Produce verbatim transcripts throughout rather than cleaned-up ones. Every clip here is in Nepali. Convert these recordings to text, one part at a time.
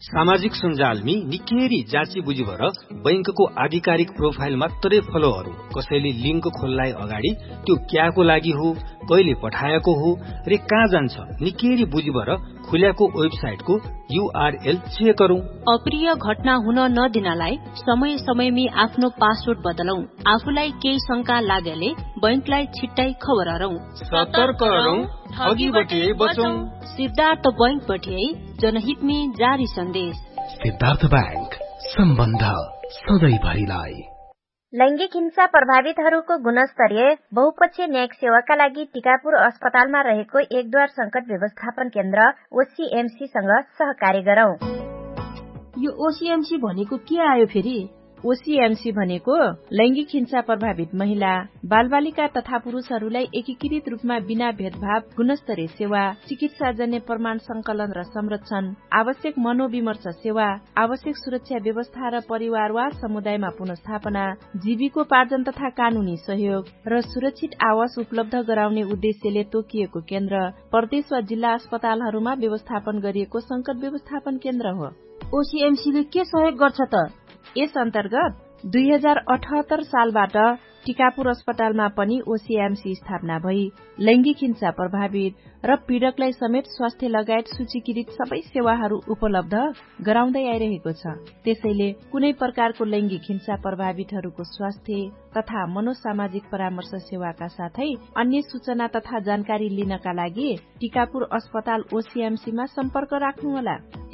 सामाजिक सञ्जालमी निकेरी जाँची बुझी भएर बैंकको आधिकारिक प्रोफाइल मात्रै फलो गरौं। कसैले लिंक खोल्लाई अगाडि त्यो क्याको लागि हो, कहिले पठाएको हो रे कहाँ जान्छ निकेरी बुझी भएर खुल्याको वेबसाइटको यूआरएल चेक गरौं। अप्रिय घटना हुन नदिनलाई समय समयमी आफ्नो पासवर्ड बदलौं। आफूलाई केही शंका लागेले बैंकलाई छिट्टै खबर गरौं। सतर्क रहौं, ठगीबटे बचौं। सिद्धार्थ बैंक बटिए जनहितमी जारी सन्देश। सिद्धार्थ बैंक, सम्बन्ध सधैँभरिलाई। लैंगिक हिंसा प्रभावितहरूको गुणस्तरीय बहुपक्षीय न्यायिक सेवाका लागि टिकापुर अस्पतालमा रहेको एकद्वार संकट व्यवस्थापन केन्द्र ओसीएमसी सँग सहकार्य गरौं। यो ओसीएमसी भनेको के आयो फेरि? ओसीएमसी भनेको लैंगिक हिंसा प्रभावित महिला, बालबालिका तथा पुरुषहरूलाई एकीकृत रूपमा बिना भेदभाव गुणस्तरीय सेवा, चिकित्साजन्य प्रमाण संकलन र संरक्षण, आवश्यक मनोविमर्श सेवा, आवश्यक सुरक्षा व्यवस्था र परिवार वा समुदायमा पुनर्स्थापना, जीविकोपार्जन तथा कानूनी सहयोग र सुरक्षित आवास उपलब्ध गराउने उद्देश्यले तोकिएको केन्द्र प्रदेश वा जिल्ला अस्पतालहरूमा व्यवस्थापन गरिएको संकट व्यवस्थापन केन्द्र हो। ओसीएमसीले के सहयोग गर्छ त? यस अन्तर्गत दुई हजार अठहत्तर सालबाट टिकापुर अस्पतालमा पनि ओसीएमसी स्थापना भई लैंगिक हिंसा प्रभावित र पीड़कलाई समेत स्वास्थ्य लगायत सूचीकृत सबै सेवाहरू उपलब्ध गराउँदै आइरहेको छ। त्यसैले कुनै प्रकारको लैंगिक हिंसा प्रभावितहरूको स्वास्थ्य तथा मनोसामाजिक परामर्श सेवाका साथै अन्य सूचना तथा जानकारी लिनका लागि टिकापुर अस्पताल ओसीएमसीमा सम्पर्क राख्नुहोला।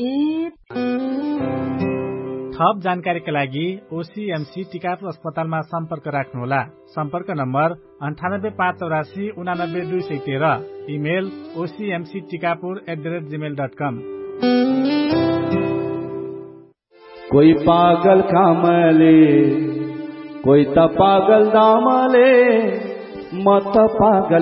ए थप जानकारीका लागि ओसीएमसी टिकापुर अस्पतालमा सम्पर्क राख्नुहोला। सम्पर्क नम्बर अन्ठानब्बे पाँच चौरासी उनानब्बे दुई सय तेह्र। Email ओसीएमसी Tikapur at the rate Gmail dot कम। कोई पागल कामले, कोई त पागल दामले, म त पागल